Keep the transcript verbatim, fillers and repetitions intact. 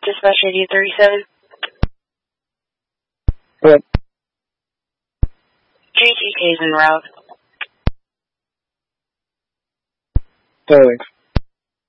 Dispatch eighty thirty-seven. What? G T K's en route. Thanks.